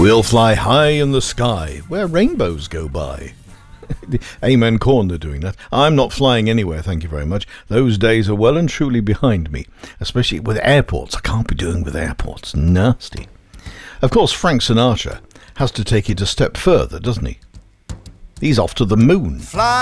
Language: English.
We'll fly high in the sky where rainbows go by. Amen Corn, they're doing that. I'm not flying anywhere, thank you very much. Those days are well and truly behind me, especially with airports. I can't be doing with airports. Nasty. Of course, Frank Sinatra has to take it a step further, doesn't he? He's off to the moon. Fly